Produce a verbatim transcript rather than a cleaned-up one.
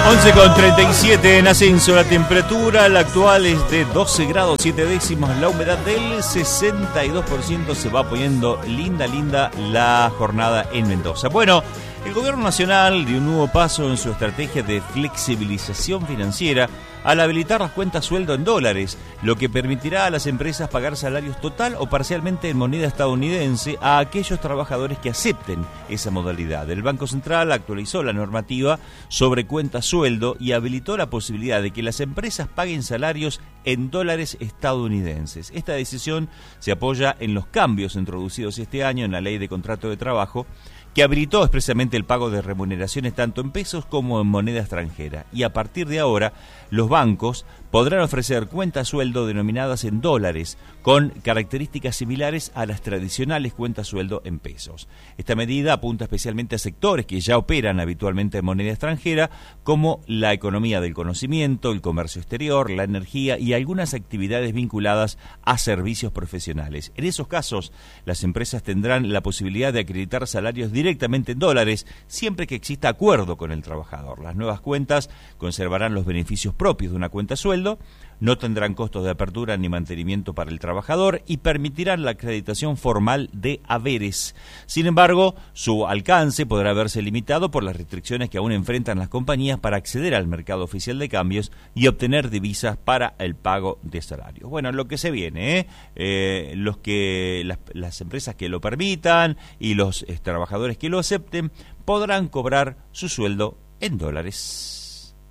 once con treinta y siete en ascenso la temperatura, la actual es de doce grados siete décimos, la humedad del sesenta y dos por ciento, se va poniendo linda, linda la jornada en Mendoza. Bueno, el gobierno nacional dio un nuevo paso en su estrategia de flexibilización financiera al habilitar las cuentas sueldo en dólares, lo que permitirá a las empresas pagar salarios total o parcialmente en moneda estadounidense a aquellos trabajadores que acepten esa modalidad. El Banco Central actualizó la normativa sobre cuentas sueldo y habilitó la posibilidad de que las empresas paguen salarios en dólares estadounidenses. Esta decisión se apoya en los cambios introducidos este año en la Ley de Contrato de Trabajo, que habilitó expresamente el pago de remuneraciones tanto en pesos como en moneda extranjera. Y a partir de ahora, los bancos podrán ofrecer cuentas sueldo denominadas en dólares, con características similares a las tradicionales cuentas sueldo en pesos. Esta medida apunta especialmente a sectores que ya operan habitualmente en moneda extranjera, como la economía del conocimiento, el comercio exterior, la energía y algunas actividades vinculadas a servicios profesionales. En esos casos, las empresas tendrán la posibilidad de acreditar salarios directamente en dólares, siempre que exista acuerdo con el trabajador. Las nuevas cuentas conservarán los beneficios propios de una cuenta sueldo, no tendrán costos de apertura ni mantenimiento para el trabajador y permitirán la acreditación formal de haberes. Sin embargo, su alcance podrá verse limitado por las restricciones que aún enfrentan las compañías para acceder al mercado oficial de cambios y obtener divisas para el pago de salarios. Bueno, lo que se viene, ¿eh? Eh, los que las, las empresas que lo permitan y los eh, trabajadores que lo acepten podrán cobrar su sueldo en dólares.